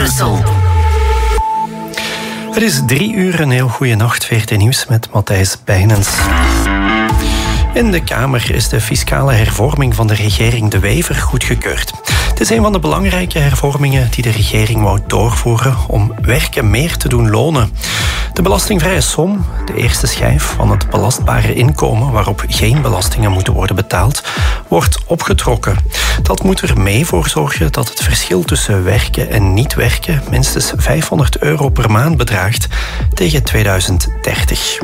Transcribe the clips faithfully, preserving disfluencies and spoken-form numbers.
Brussel. Het is drie uur, een heel goede nacht. V R T Nieuws met Matthijs Bijnens. In de Kamer is de fiscale hervorming van de regering De Wever goedgekeurd. Het is een van de belangrijke hervormingen die de regering wou doorvoeren om werken meer te doen lonen. De belastingvrije som, de eerste schijf van het belastbare inkomen waarop geen belastingen moeten worden betaald, wordt opgetrokken. Dat moet er mee voor zorgen dat het verschil tussen werken en niet werken minstens vijfhonderd euro per maand bedraagt tegen tweeduizend dertig.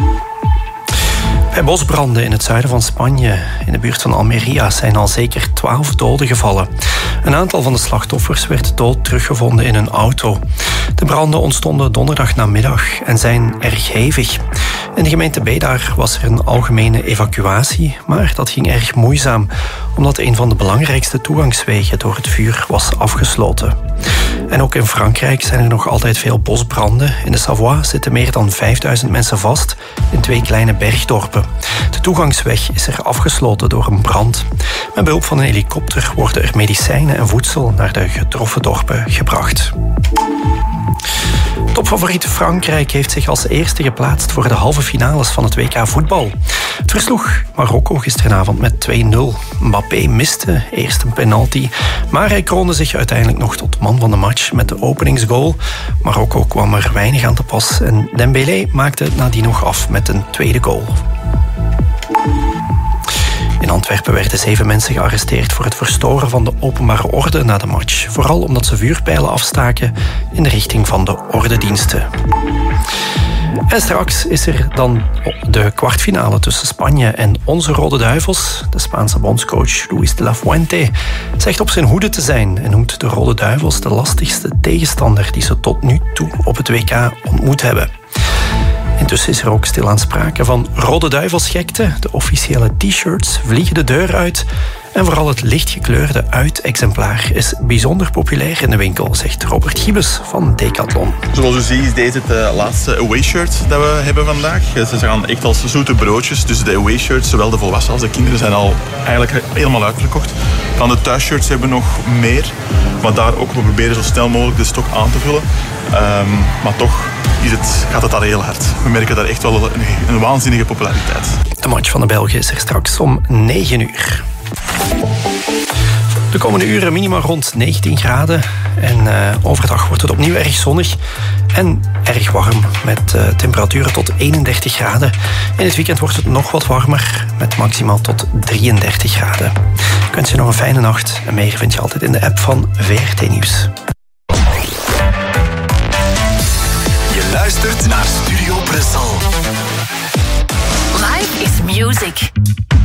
Bij bosbranden in het zuiden van Spanje, in de buurt van Almería, zijn al zeker twaalf doden gevallen. Een aantal van de slachtoffers werd dood teruggevonden in een auto. De branden ontstonden donderdag namiddag en zijn erg hevig. In de gemeente Bédar was er een algemene evacuatie, maar dat ging erg moeizaam, omdat een van de belangrijkste toegangswegen door het vuur was afgesloten. En ook in Frankrijk zijn er nog altijd veel bosbranden. In de Savoie zitten meer dan vijfduizend mensen vast in twee kleine bergdorpen. De toegangsweg is er afgesloten door een brand. Met behulp van een helikopter worden er medicijnen en voedsel naar de getroffen dorpen gebracht. Topfavoriet Frankrijk heeft zich als eerste geplaatst voor de halve finales van het W K voetbal. Het versloeg Marokko gisteravond met twee nul. Mbappé miste eerst een penalty, maar hij kroonde zich uiteindelijk nog tot man van de match met de openingsgoal. Marokko kwam er weinig aan te pas en Dembélé maakte het nadien nog af met een tweede goal. In Antwerpen werden zeven mensen gearresteerd voor het verstoren van de openbare orde na de match. Vooral omdat ze vuurpijlen afstaken in de richting van de ordediensten. En straks is er dan de kwartfinale tussen Spanje en onze Rode Duivels. De Spaanse bondscoach Luis de la Fuente zegt op zijn hoede te zijn en noemt de Rode Duivels de lastigste tegenstander die ze tot nu toe op het W K ontmoet hebben. Intussen is er ook stilaan sprake van Rode Duivelsgekte. De officiële t-shirts vliegen de deur uit. En vooral het lichtgekleurde uit-exemplaar is bijzonder populair in de winkel, zegt Robert Giebes van Decathlon. Zoals u ziet is deze het uh, laatste away-shirt dat we hebben vandaag. Ze gaan echt als zoete broodjes. Dus de away-shirts, zowel de volwassenen als de kinderen, zijn al eigenlijk helemaal uitverkocht. Dan de thuisshirts hebben we nog meer. Maar daar ook, we proberen zo snel mogelijk de stok aan te vullen. Um, maar toch is het, gaat het daar heel hard. We merken daar echt wel een, een waanzinnige populariteit. De match van de Belgen is er straks om negen uur. De komende uren minima rond negentien graden. En uh, overdag wordt het opnieuw erg zonnig en erg warm. Met uh, temperaturen tot eenendertig graden. In het weekend wordt het nog wat warmer. Met maximaal tot drieëndertig graden. Ik wens je nog een fijne nacht. En meer vind je altijd in de app van V R T Nieuws. Je luistert naar Studio Brussel. Life is music.